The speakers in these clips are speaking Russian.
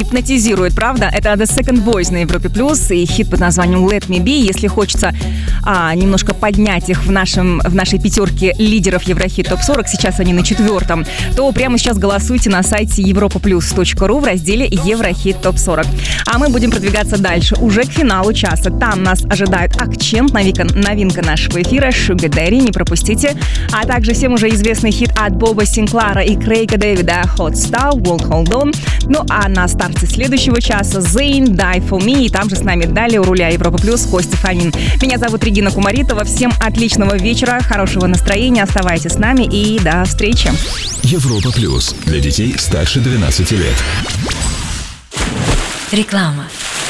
гипнотизирует, правда? Это The Second Voice на Европе Плюс и хит под названием Let Me Be. Если хочется немножко поднять их в нашей пятерке лидеров Еврохит Топ 40, сейчас они на 4-м, то прямо сейчас голосуйте на сайте europaplus.ru в разделе Еврохит Топ 40. А мы будем продвигаться дальше, уже к финалу часа. Там нас ожидает Акчент, новинка нашего эфира Sugar Daddy, не пропустите. А также всем уже известный хит от Боба Синклара и Крейга Дэвида Hot Stuff, Won't Hold On. Ну а на старте следующего часа Zayn, Die For Me. И там же с нами далее у руля Европа Плюс Костя Фомин. Меня зовут Регина Кумаритова. Всем отличного вечера, хорошего настроения. Оставайтесь с нами и до встречи. Европа Плюс. Для детей старше 12 лет. Реклама.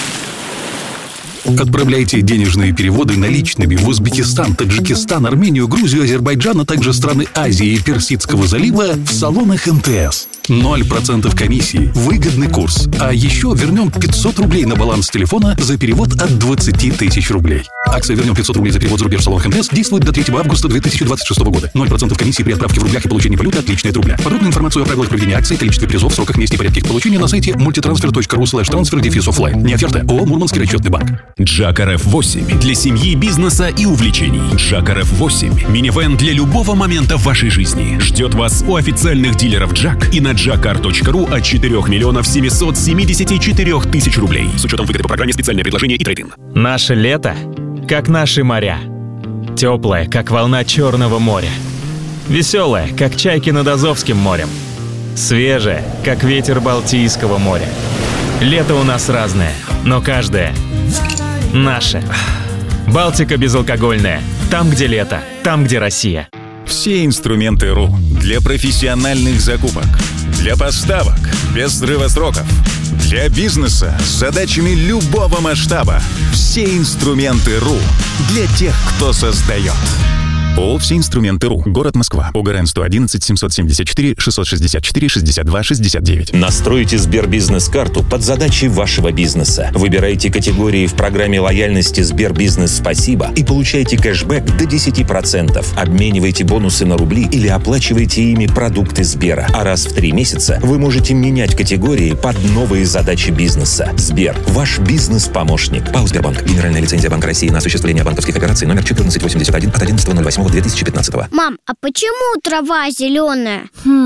Отправляйте денежные переводы наличными в Узбекистан, Таджикистан, Армению, Грузию, Азербайджан, а также страны Азии и Персидского залива в салонах МТС. 0% комиссии, выгодный курс. А еще вернем 500 рублей на баланс телефона за перевод от 20 тысяч рублей. Акция «Вернем 500 рублей за перевод за рубеж в салонах МТС» действует до 3 августа 2026 года. 0% комиссии при отправке в рублях и получении валюты отличной от рубля. Подробную информацию о правилах проведения акции, количестве призов, сроках, месте и порядке их получения на сайте multitransfer.ru/transfer-offline. Не оферта. ООО «Мурманский расчетный банк». Джак RF8 для семьи, бизнеса и увлечений. Джак RF8 – минивэн для любого момента в вашей жизни. Ждет вас у официальных дилеров Джак и на jackcar.ru от 4 миллионов 774 тысяч рублей. С учетом выгоды по программе «Специальное предложение» и трейд-ин. Наше лето, как наши моря. Теплое, как волна Черного моря. Веселое, как чайки над Азовским морем. Свежее, как ветер Балтийского моря. Лето у нас разное, но каждое наше. Балтика безалкогольная. Там, где лето, там, где Россия. Все инструменты РУ для профессиональных закупок, для поставок без срыва сроков, для бизнеса с задачами любого масштаба. Все инструменты РУ для тех, кто создает. ООО «Все инструменты РУ». Город Москва. ОГРН 111 774 664 62 69. Настройте Сбербизнес-карту под задачи вашего бизнеса. Выбирайте категории в программе лояльности Сбербизнес Спасибо и получайте кэшбэк до 10%. Обменивайте бонусы на рубли или оплачивайте ими продукты Сбера. А раз в 3 месяца вы можете менять категории под новые задачи бизнеса. Сбер. Ваш бизнес-помощник. ПАО «Сбербанк». Генеральная лицензия Банка России на осуществление банковских операций номер 1481 от 11.08.2015. Мам, а почему трава зеленая?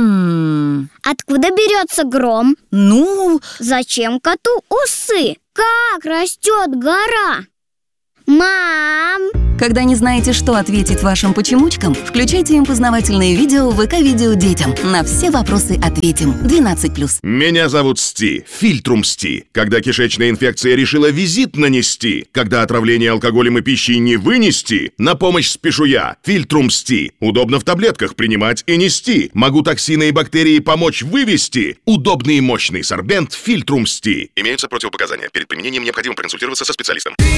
Откуда берется гром? Зачем коту усы? Как растет гора? Мам! Когда не знаете, что ответить вашим почемучкам, включайте им познавательные видео в ВК-видео детям. На все вопросы ответим. 12+. Меня зовут Сти, Фильтрум Сти. Когда кишечная инфекция решила визит нанести, когда отравление алкоголем и пищей не вынести, на помощь спешу я, Фильтрум Сти. Удобно в таблетках принимать и нести. Могу токсины и бактерии помочь вывести. Удобный и мощный сорбент Фильтрум Сти. Имеются противопоказания. Перед применением необходимо проконсультироваться со специалистом.